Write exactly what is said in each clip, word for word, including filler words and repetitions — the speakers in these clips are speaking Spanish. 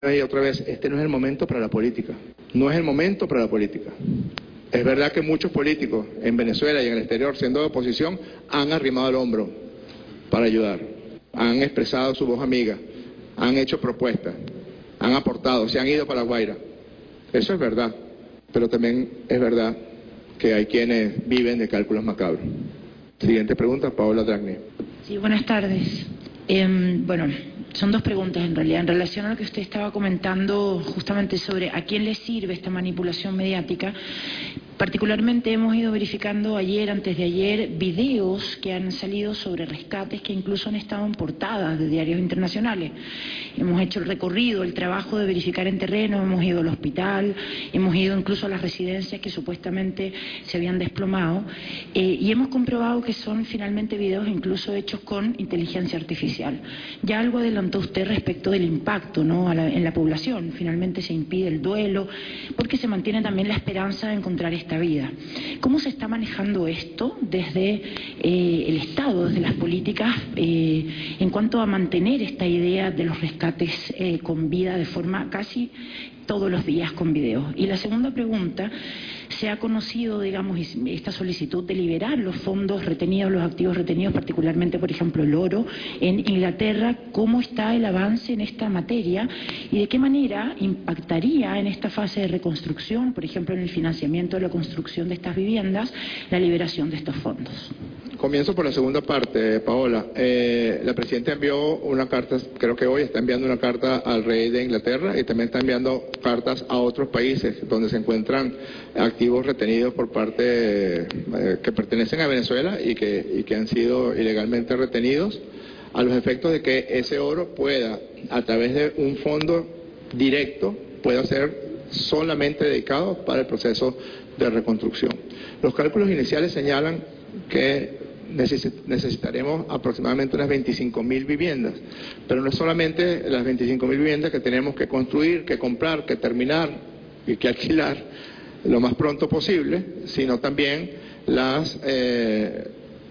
Y otra vez, este no es el momento para la política. No es el momento para la política. Es verdad que muchos políticos en Venezuela y en el exterior, siendo de oposición, han arrimado el hombro para ayudar. Han expresado su voz amiga, han hecho propuestas, han aportado, se han ido para La Guaira. Eso es verdad, pero también es verdad que hay quienes viven de cálculos macabros. Siguiente pregunta, Paola Dragni. Sí, buenas tardes. Eh, bueno, son dos preguntas en realidad. En relación a lo que usted estaba comentando justamente sobre a quién le sirve esta manipulación mediática, particularmente hemos ido verificando ayer, antes de ayer, videos que han salido sobre rescates que incluso han estado en portadas de diarios internacionales. Hemos hecho el recorrido, el trabajo de verificar en terreno, hemos ido al hospital, hemos ido incluso a las residencias que supuestamente se habían desplomado, eh, y hemos comprobado que son finalmente videos incluso hechos con inteligencia artificial. Ya algo adelantó usted respecto del impacto, ¿no?, a la, en la población. Finalmente se impide el duelo, porque se mantiene también la esperanza de encontrar esta vida. ¿Cómo se está manejando esto desde eh, el Estado, desde las políticas, eh, en cuanto a mantener esta idea de los rescates eh, con vida de forma casi todos los días con videos? Y la segunda pregunta, se ha conocido, digamos, esta solicitud de liberar los fondos retenidos, los activos retenidos, particularmente, por ejemplo, el oro en Inglaterra. ¿Cómo está el avance en esta materia y de qué manera impactaría en esta fase de reconstrucción, por ejemplo, en el financiamiento de la construcción de estas viviendas, la liberación de estos fondos? Comienzo por la segunda parte, Paola. Eh, la Presidenta envió una carta, creo que hoy está enviando una carta al rey de Inglaterra y también está enviando cartas a otros países donde se encuentran activos retenidos por parte eh, que pertenecen a Venezuela y que, y que han sido ilegalmente retenidos, a los efectos de que ese oro pueda, a través de un fondo directo, pueda ser solamente dedicado para el proceso de reconstrucción. Los cálculos iniciales señalan que necesitaremos aproximadamente unas veinticinco mil viviendas, pero no es solamente las veinticinco mil viviendas que tenemos que construir, que comprar, que terminar y que alquilar lo más pronto posible, sino también las eh,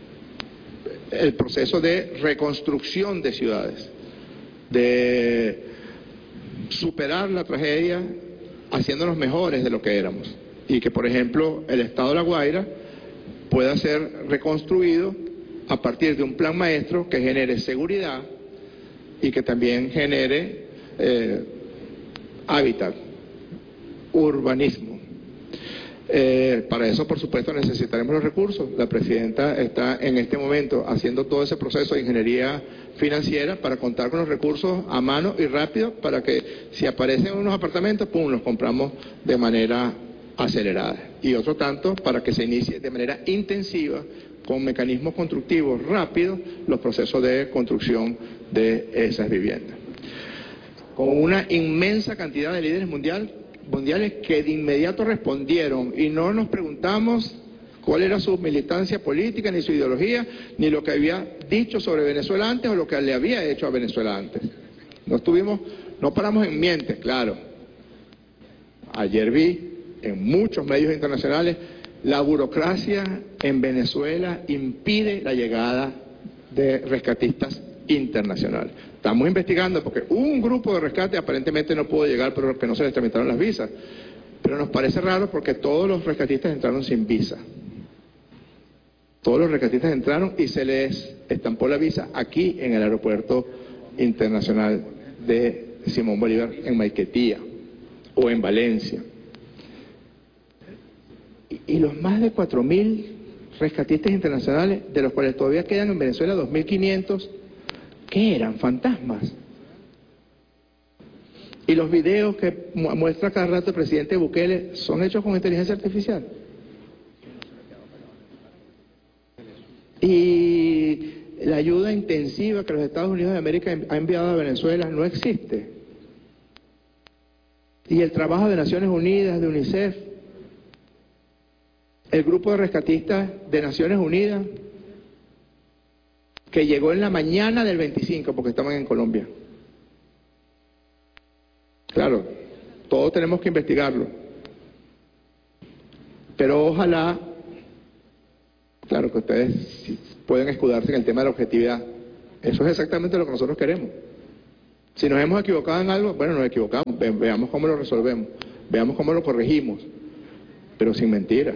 el proceso de reconstrucción de ciudades, de superar la tragedia haciéndonos mejores de lo que éramos, y que, por ejemplo, el estado de La Guaira pueda ser reconstruido a partir de un plan maestro que genere seguridad y que también genere eh, hábitat, urbanismo. Eh, para eso, por supuesto, necesitaremos los recursos. La Presidenta está en este momento haciendo todo ese proceso de ingeniería financiera para contar con los recursos a mano y rápido, para que si aparecen unos apartamentos, pum, los compramos de manera acelerada. Y otro tanto para que se inicie de manera intensiva, con mecanismos constructivos rápidos, los procesos de construcción de esas viviendas. Con una inmensa cantidad de líderes mundial, mundiales que de inmediato respondieron, y no nos preguntamos cuál era su militancia política, ni su ideología, ni lo que había dicho sobre Venezuela antes o lo que le había hecho a Venezuela antes. No estuvimos, no paramos en mientes, claro. Ayer vi en muchos medios internacionales, la burocracia en Venezuela impide la llegada de rescatistas internacionales. Estamos investigando porque un grupo de rescate aparentemente no pudo llegar porque no se les tramitaron las visas, pero nos parece raro porque todos los rescatistas entraron sin visa. Todos los rescatistas entraron y se les estampó la visa aquí en el aeropuerto internacional de Simón Bolívar en Maiquetía o en Valencia. Y los más de cuatro mil rescatistas internacionales, de los cuales todavía quedan en Venezuela dos mil quinientos, ¿qué eran? Fantasmas. Y los videos que muestra cada rato el presidente Bukele son hechos con inteligencia artificial. Y la ayuda intensiva que los Estados Unidos de América ha enviado a Venezuela no existe. Y el trabajo de Naciones Unidas, de UNICEF, el grupo de rescatistas de Naciones Unidas, que llegó en la mañana del veinticinco, porque estaban en Colombia. Claro, todos tenemos que investigarlo. Pero ojalá, claro que ustedes pueden escudarse en el tema de la objetividad. Eso es exactamente lo que nosotros queremos. Si nos hemos equivocado en algo, bueno, nos equivocamos, Ve, veamos cómo lo resolvemos, veamos cómo lo corregimos, pero sin mentiras.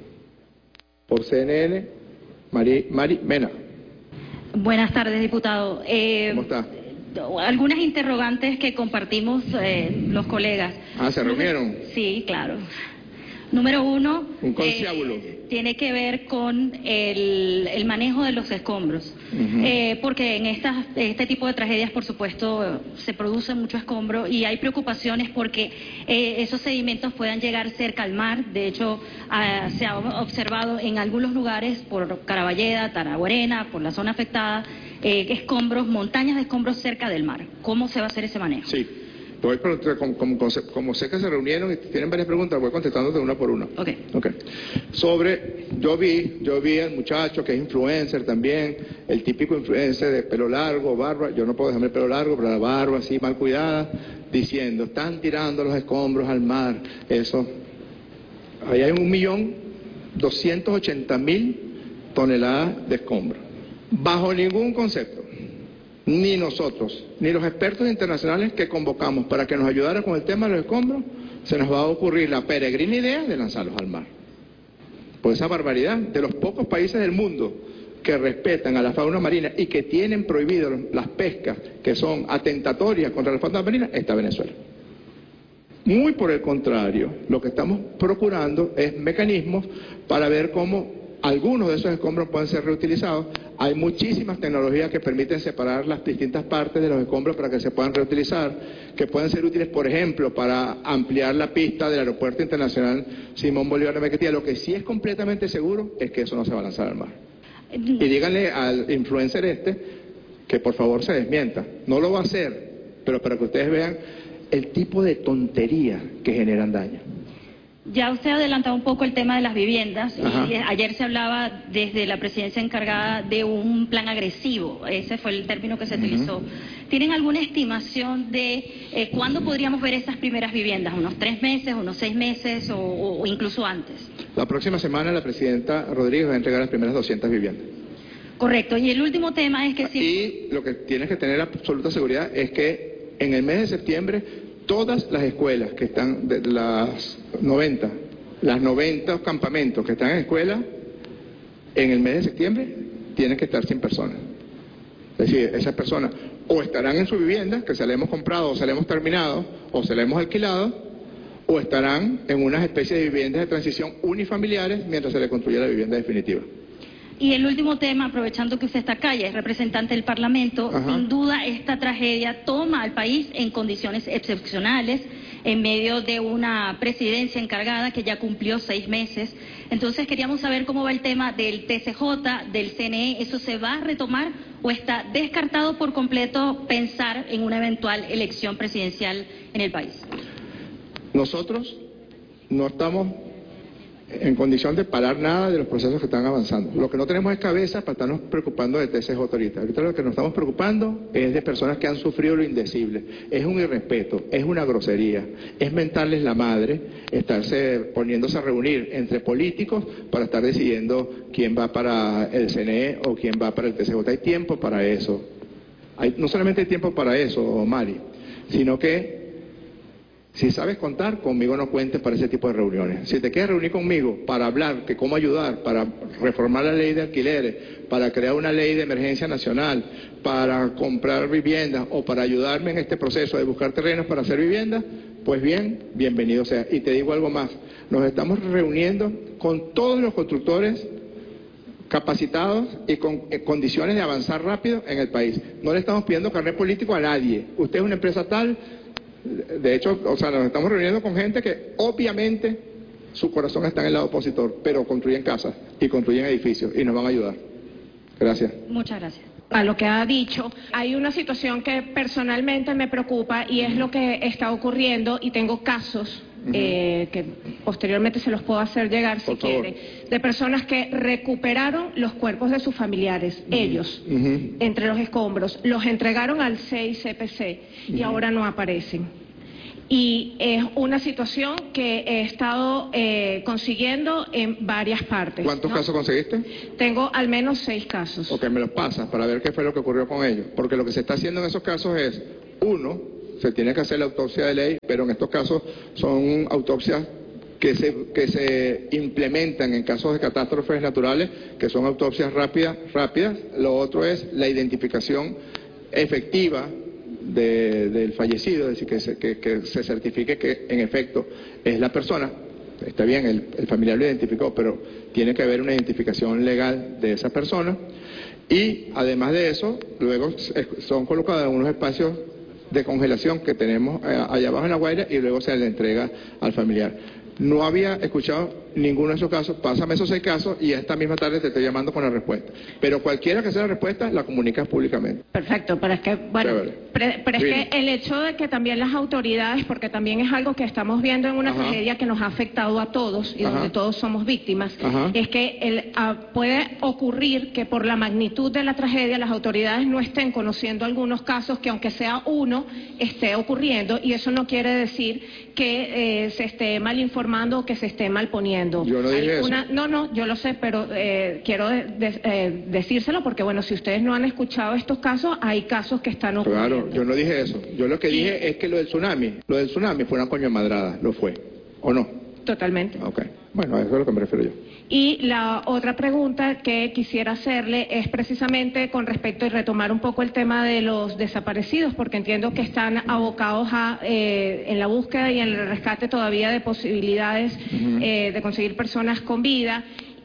Por C N N, Mari, Mari Mena. Buenas tardes, diputado. Eh, ¿Cómo está? Algunas interrogantes que compartimos eh, los colegas. Ah, ¿se reunieron? Sí, claro. Número uno, un conciliábulo. Eh, tiene que ver con el, el manejo de los escombros. Uh-huh. eh, porque en estas, este tipo de tragedias, por supuesto, se produce mucho escombro y hay preocupaciones porque eh, esos sedimentos puedan llegar cerca al mar. De hecho, ah, se ha observado en algunos lugares, por Caraballeda, Taraguarena, por la zona afectada, eh, escombros, montañas de escombros cerca del mar. ¿Cómo se va a hacer ese manejo? Sí. Voy, como, como, como sé que se reunieron y tienen varias preguntas, voy contestando de una por una. Ok. Okay. Sobre, yo vi, yo vi al muchacho que es influencer también, el típico influencer de pelo largo, barba, yo no puedo dejarme el pelo largo, pero la barba así mal cuidada, diciendo, están tirando los escombros al mar, eso. Ahí hay un millón doscientos ochenta mil toneladas de escombros. Bajo ningún concepto. Ni nosotros, ni los expertos internacionales que convocamos para que nos ayudaran con el tema de los escombros, se nos va a ocurrir la peregrina idea de lanzarlos al mar. Por esa barbaridad, de los pocos países del mundo que respetan a la fauna marina y que tienen prohibido las pescas que son atentatorias contra la fauna marina, está Venezuela. Muy por el contrario, lo que estamos procurando es mecanismos para ver cómo algunos de esos escombros pueden ser reutilizados. Hay muchísimas tecnologías que permiten separar las distintas partes de los escombros para que se puedan reutilizar, que pueden ser útiles, por ejemplo, para ampliar la pista del Aeropuerto Internacional Simón Bolívar de Maiquetía. Lo que sí es completamente seguro es que eso no se va a lanzar al mar. Y díganle al influencer este que por favor se desmienta. No lo va a hacer, pero para que ustedes vean el tipo de tontería que generan daño. Ya usted ha adelantado un poco el tema de las viviendas. Ajá. Y ayer se hablaba desde la presidencia encargada de un plan agresivo, ese fue el término que se utilizó. Uh-huh. ¿Tienen alguna estimación de eh, cuándo podríamos ver estas primeras viviendas? ¿Unos tres meses, unos seis meses o, o incluso antes? La próxima semana la presidenta Rodríguez va a entregar las primeras doscientas viviendas. Correcto, y el último tema es que si... Y lo que tienes que tener absoluta seguridad es que en el mes de septiembre todas las escuelas que están, de las noventa, las noventa campamentos que están en escuela, en el mes de septiembre tienen que estar sin personas. Es decir, esas personas o estarán en su vivienda, que se la hemos comprado o se la hemos terminado o se la hemos alquilado, o estarán en unas especies de viviendas de transición unifamiliares mientras se le construye la vivienda definitiva. Y el último tema, aprovechando que usted está acá y es representante del Parlamento, Ajá. Sin duda esta tragedia toma al país en condiciones excepcionales, en medio de una presidencia encargada que ya cumplió seis meses. Entonces queríamos saber cómo va el tema del T C J, del C N E, ¿eso se va a retomar o está descartado por completo pensar en una eventual elección presidencial en el país? Nosotros no estamos en condición de parar nada de los procesos que están avanzando. Lo que no tenemos es cabeza para estarnos preocupando de T C J ahorita. Ahorita lo que nos estamos preocupando es de personas que han sufrido lo indecible. Es un irrespeto, es una grosería, es mentarles la madre, estarse poniéndose a reunir entre políticos para estar decidiendo quién va para el C N E o quién va para el T C J. Hay tiempo para eso. Hay, no solamente hay tiempo para eso, Mari, sino que si sabes contar, conmigo no cuentes para ese tipo de reuniones. Si te quieres reunir conmigo para hablar que cómo ayudar, para reformar la ley de alquileres, para crear una ley de emergencia nacional, para comprar viviendas o para ayudarme en este proceso de buscar terrenos para hacer viviendas, pues bien, bienvenido sea. Y te digo algo más, nos estamos reuniendo con todos los constructores capacitados y con eh, condiciones de avanzar rápido en el país. No le estamos pidiendo carnet político a nadie. Usted es una empresa tal. De hecho, o sea, nos estamos reuniendo con gente que obviamente su corazón está en el lado opositor, pero construyen casas y construyen edificios y nos van a ayudar. Gracias. Muchas gracias. A lo que ha dicho, hay una situación que personalmente me preocupa y es lo que está ocurriendo y tengo casos uh-huh. eh, que posteriormente se los puedo hacer llegar si quiere, de personas que recuperaron los cuerpos de sus familiares, uh-huh. ellos, uh-huh. entre los escombros, los entregaron al C I C P C uh-huh. y ahora no aparecen. Y es una situación que he estado eh, consiguiendo en varias partes. ¿Cuántos ¿no? casos conseguiste? Tengo al menos seis casos. Ok, me los pasas para ver qué fue lo que ocurrió con ellos. Porque lo que se está haciendo en esos casos es, uno, se tiene que hacer la autopsia de ley, pero en estos casos son autopsias que se, que se implementan en casos de catástrofes naturales, que son autopsias rápidas, rápidas. Lo otro es la identificación efectiva de, del fallecido, es decir, que se, que, que se certifique que en efecto es la persona. Está bien, el, el familiar lo identificó, pero tiene que haber una identificación legal de esa persona. Y además de eso, luego son colocados en unos espacios de congelación que tenemos allá abajo en La Guaira y luego se le entrega al familiar. No había escuchado ninguno de esos casos, pásame esos seis casos y esta misma tarde te estoy llamando con la respuesta. Pero cualquiera que sea la respuesta, la comunicas públicamente. Perfecto, pero es que, bueno, pre, pero es que el hecho de que también las autoridades, porque también es algo que estamos viendo en una Ajá. tragedia que nos ha afectado a todos y Ajá. donde todos somos víctimas, Ajá. es que el, a, puede ocurrir que por la magnitud de la tragedia las autoridades no estén conociendo algunos casos que aunque sea uno, esté ocurriendo y eso no quiere decir que eh, se esté mal informando o que se esté mal poniendo. Yo no dije una, eso. No, no, yo lo sé, pero eh, quiero de, de, eh, decírselo porque, bueno, si ustedes no han escuchado estos casos, hay casos que están ocurriendo. Claro, yo no dije eso. Yo lo que y... dije es que lo del tsunami, lo del tsunami fue una coño madrada, lo fue, ¿o no? Totalmente. Ok, bueno, a eso es a lo que me refiero yo. Y la otra pregunta que quisiera hacerle es precisamente con respecto y retomar un poco el tema de los desaparecidos, porque entiendo que están abocados a, eh, en la búsqueda y en el rescate todavía de posibilidades uh-huh. eh, de conseguir personas con vida.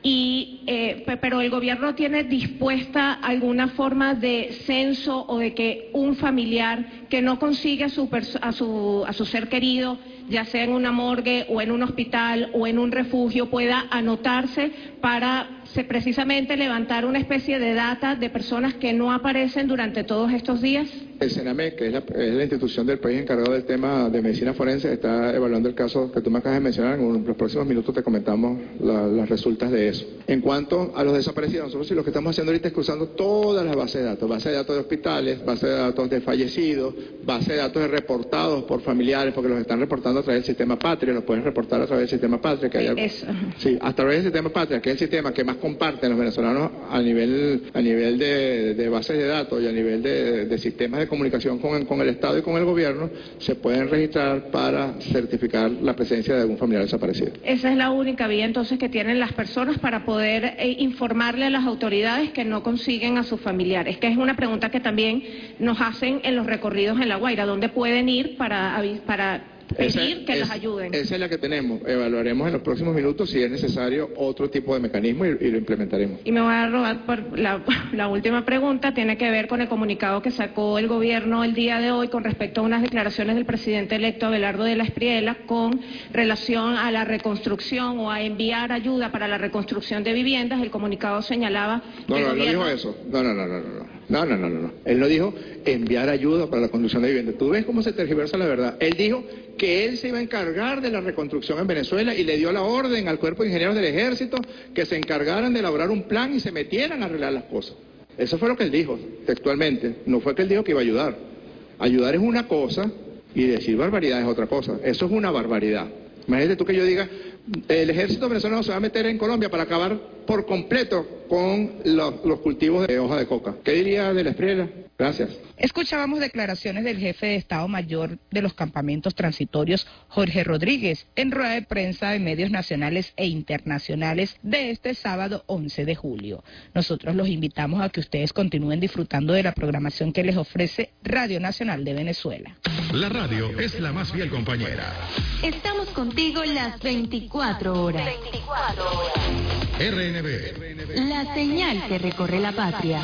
Y, eh, pero el gobierno tiene dispuesta alguna forma de censo o de que un familiar que no consigue a su, a su, a su ser querido, ya sea en una morgue o en un hospital o en un refugio, pueda anotarse para se, precisamente levantar una especie de data de personas que no aparecen durante todos estos días? El CENAME, que es la, es la institución del país encargada del tema de medicina forense, está evaluando el caso que tú me acabas de mencionar. En los próximos minutos te comentamos la, las resultas de eso. En cuanto a los desaparecidos, nosotros sí lo que estamos haciendo ahorita es cruzando todas las bases de datos, base de datos de hospitales, base de datos de fallecidos, base de datos de reportados por familiares, porque los están reportando a través del sistema Patria, los pueden reportar a través del sistema Patria, que hay eso. Sí, a través del sistema Patria, que es el sistema que más comparten los venezolanos a nivel a nivel de, de bases de datos y a nivel de, de sistemas de comunicación con, con el Estado y con el gobierno, se pueden registrar para certificar la presencia de algún familiar desaparecido. Esa es la única vía entonces que tienen las personas para poder eh, informarle a las autoridades que no consiguen a sus familiares, que es una pregunta que también nos hacen en los recorridos en La Guaira, ¿dónde pueden ir para, para pedir que es, los ayuden? Esa es la que tenemos. Evaluaremos en los próximos minutos si es necesario otro tipo de mecanismo y, y lo implementaremos. Y me voy a robar por la, la última pregunta, tiene que ver con el comunicado que sacó el gobierno el día de hoy con respecto a unas declaraciones del presidente electo Abelardo de la Espriella con relación a la reconstrucción o a enviar ayuda para la reconstrucción de viviendas. El comunicado señalaba... No, que no, el no gobierno... dijo eso. No, no, no, no, no. No, no, no, no, no. Él no dijo enviar ayuda para la construcción de viviendas. Tú ves cómo se tergiversa la verdad. Él dijo que él se iba a encargar de la reconstrucción en Venezuela y le dio la orden al cuerpo de ingenieros del ejército que se encargaran de elaborar un plan y se metieran a arreglar las cosas. Eso fue lo que él dijo textualmente. No fue que él dijo que iba a ayudar. Ayudar es una cosa y decir barbaridad es otra cosa. Eso es una barbaridad. Imagínate tú que yo diga, el ejército venezolano se va a meter en Colombia para acabar por completo con los, los cultivos de hoja de coca. ¿Qué diría de la Espriella? Gracias. Escuchábamos declaraciones del jefe de Estado Mayor de los campamentos transitorios, Jorge Rodríguez, en rueda de prensa de medios nacionales e internacionales de este sábado once de julio. Nosotros los invitamos a que ustedes continúen disfrutando de la programación que les ofrece Radio Nacional de Venezuela. La radio es la más fiel compañera. Estamos contigo las veinticuatro horas. veinticuatro horas. R N B. La señal que recorre la patria.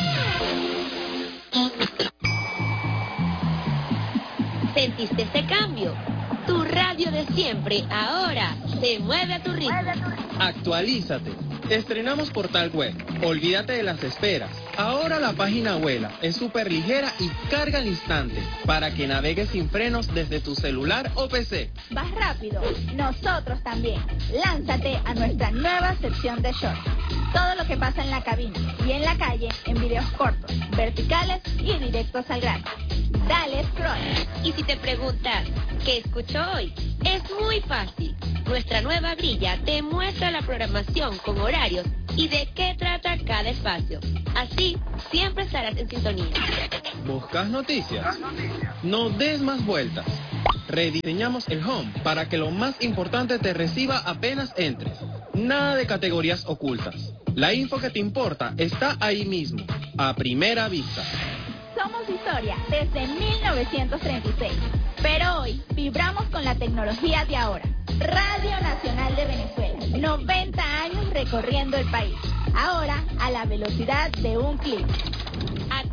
¿Sentiste este cambio? Tu radio de siempre ahora se mueve a tu ritmo. Actualízate. Estrenamos portal web. Olvídate de las esperas. Ahora la página vuela, es súper ligera y carga al instante para que navegues sin frenos desde tu celular o P C. Vas rápido, nosotros también. Lánzate a nuestra nueva sección de shorts. Todo lo que pasa en la cabina y en la calle en videos cortos, verticales y directos al grano. Dale scroll. Y si te preguntas, ¿qué escucho hoy? Es muy fácil. Nuestra nueva grilla te muestra la programación con horarios y de qué trata cada espacio. Así, siempre estarás en sintonía. ¿Buscas noticias? No des más vueltas. Rediseñamos el home para que lo más importante te reciba apenas entres. Nada de categorías ocultas. La info que te importa está ahí mismo, a primera vista. Somos historia desde mil novecientos treinta y seis, pero hoy vibramos con la tecnología de ahora. Radio Nacional de Venezuela, noventa años recorriendo el país, ahora a la velocidad de un clic.